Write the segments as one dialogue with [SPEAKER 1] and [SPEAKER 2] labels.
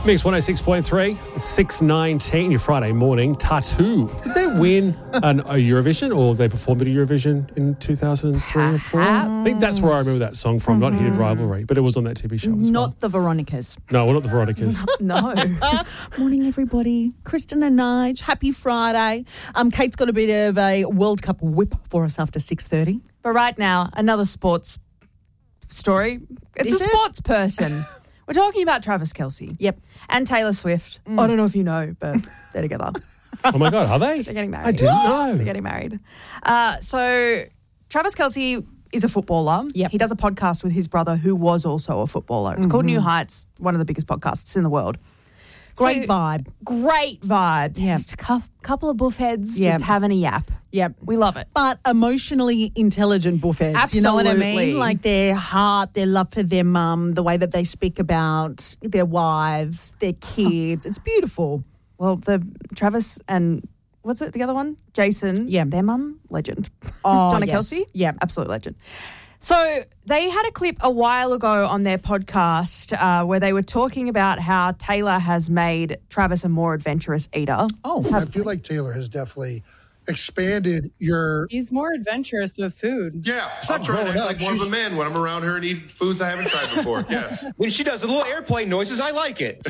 [SPEAKER 1] Mix 106.3, it's 6:19, your Friday morning. Tattoo. Did they win a Eurovision, or they performed at a Eurovision in 2003 or 4? I think that's where I remember that song from, not Heated Rivalry, but it was on that TV show as well.
[SPEAKER 2] Not the Veronicas.
[SPEAKER 1] No, we're not the Veronicas.
[SPEAKER 2] No. Morning, everybody. Kristen and Nige, happy Friday. Kate's got a bit of a World Cup whip for us after 6:30.
[SPEAKER 3] But right now, another sports story. It's
[SPEAKER 2] Is
[SPEAKER 3] a
[SPEAKER 2] it?
[SPEAKER 3] sports person. We're talking about Travis Kelce.
[SPEAKER 2] Yep.
[SPEAKER 3] And Taylor Swift. I don't know if you know, but they're together.
[SPEAKER 1] Oh my God, are they?
[SPEAKER 3] They're getting married.
[SPEAKER 1] I didn't know.
[SPEAKER 3] They're getting married. So Travis Kelce is a footballer.
[SPEAKER 2] Yep.
[SPEAKER 3] He does a podcast with his brother who was also a footballer. It's called New Heights, one of the biggest podcasts in the world.
[SPEAKER 2] Great
[SPEAKER 3] So,
[SPEAKER 2] vibe.
[SPEAKER 3] Great vibe.
[SPEAKER 2] Yeah.
[SPEAKER 3] Just a couple of buff heads
[SPEAKER 2] Yeah.
[SPEAKER 3] just having a yap.
[SPEAKER 2] Yep.
[SPEAKER 3] We love it.
[SPEAKER 2] But emotionally intelligent buffets. You know what I
[SPEAKER 3] Absolutely.
[SPEAKER 2] mean? Like their heart, their love for their mum, the way that they speak about their wives, their kids. It's beautiful.
[SPEAKER 3] Well, the Travis and what's it, the other one? Jason.
[SPEAKER 2] Yeah.
[SPEAKER 3] Their mum, legend.
[SPEAKER 2] Oh,
[SPEAKER 3] Donna
[SPEAKER 2] yes.
[SPEAKER 3] Kelce.
[SPEAKER 2] Yeah.
[SPEAKER 3] Absolute legend. So they had a clip a while ago on their podcast where they were talking about how Taylor has made Travis a more adventurous eater.
[SPEAKER 2] Oh,
[SPEAKER 4] I feel like Taylor has definitely expanded your.
[SPEAKER 5] He's more adventurous with food.
[SPEAKER 6] Yeah,
[SPEAKER 4] not
[SPEAKER 6] I'm trying to
[SPEAKER 4] growing
[SPEAKER 6] act
[SPEAKER 4] up.
[SPEAKER 6] like more of a
[SPEAKER 4] She's-
[SPEAKER 6] man when I'm around her and eat foods I haven't tried before. Yes.
[SPEAKER 7] When she does the little airplane noises, I like it.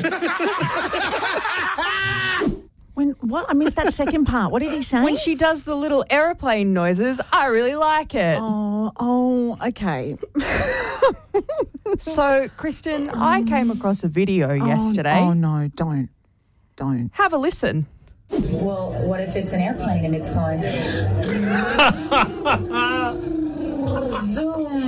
[SPEAKER 2] what? I missed that second part. What did he say?
[SPEAKER 3] When she does the little aeroplane noises, I really like it.
[SPEAKER 2] Oh, okay.
[SPEAKER 3] So, Kristen, I came across a video yesterday.
[SPEAKER 2] Oh, no, don't.
[SPEAKER 3] Have a listen.
[SPEAKER 8] Well, what if it's an airplane and it's going zoom,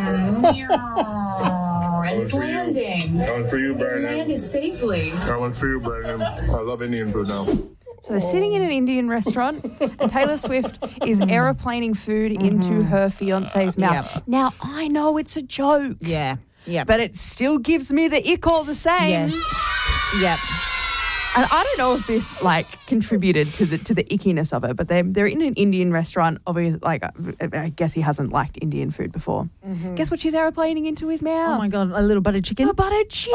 [SPEAKER 8] meow, and it's landing.
[SPEAKER 6] That one's for you, Brandon.
[SPEAKER 8] Landed safely.
[SPEAKER 6] That one's for you, Brandon. I love Indian food now.
[SPEAKER 3] So they're sitting in an Indian restaurant and Taylor Swift is aeroplaning food into her fiance's mouth.
[SPEAKER 2] Yep.
[SPEAKER 3] Now, I know it's a joke,
[SPEAKER 2] Yeah.
[SPEAKER 3] but it still gives me the ick all the same.
[SPEAKER 2] Yes. Yep.
[SPEAKER 3] And I don't know if this contributed to the ickiness of it, but they're in an Indian restaurant. Obviously, I guess he hasn't liked Indian food before. Guess what she's aeroplaning into his mouth?
[SPEAKER 2] Oh, my God, a little buttered chicken.
[SPEAKER 3] A buttered chicken.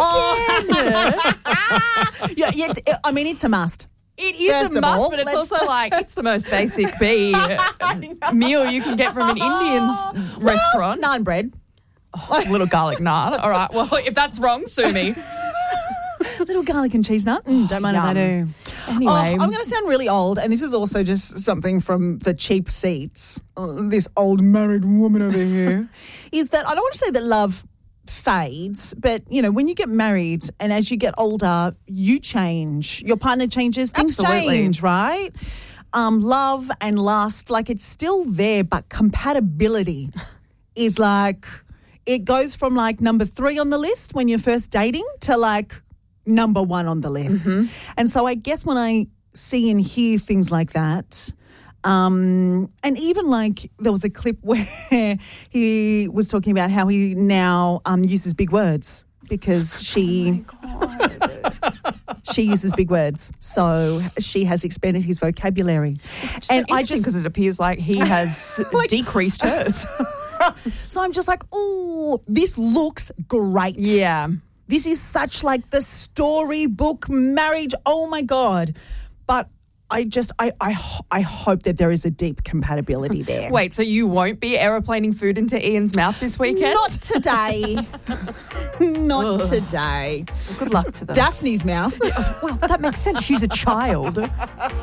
[SPEAKER 2] Yeah, I mean, it's a must.
[SPEAKER 3] It is
[SPEAKER 2] First
[SPEAKER 3] a
[SPEAKER 2] of
[SPEAKER 3] must,
[SPEAKER 2] all,
[SPEAKER 3] but it's
[SPEAKER 2] let's-
[SPEAKER 3] also it's the most basic meal you can get from an Indian's restaurant.
[SPEAKER 2] Naan bread.
[SPEAKER 3] A little garlic naan. All right. Well, if that's wrong, sue me.
[SPEAKER 2] Little garlic and cheese nut. Don't mind if I
[SPEAKER 3] Yum.
[SPEAKER 2] do.
[SPEAKER 3] Anyway,
[SPEAKER 2] I'm going to sound really old, and this is also just something from the cheap seats. This old married woman over here is that I don't want to say that love fades, but when you get married and as you get older, you change. Your partner changes. Things
[SPEAKER 3] Absolutely.
[SPEAKER 2] change, right? Love and lust, it's still there, but compatibility is it goes from number 3 on the list when you're first dating to number 1 on the list. And so I guess when I see and hear things like that, and even there was a clip where he was talking about how he now uses big words because she uses big words. So she has expanded his vocabulary.
[SPEAKER 3] and I just because it appears like he has decreased hers.
[SPEAKER 2] So I'm just oh, this looks great.
[SPEAKER 3] Yeah.
[SPEAKER 2] This is such the storybook marriage. Oh my God. But I hope that there is a deep compatibility there.
[SPEAKER 3] Wait, so you won't be aeroplaning food into Ian's mouth this weekend?
[SPEAKER 2] Not today. Not today.
[SPEAKER 3] Good luck to them.
[SPEAKER 2] Daphne's mouth.
[SPEAKER 3] Well, that makes sense. She's a child.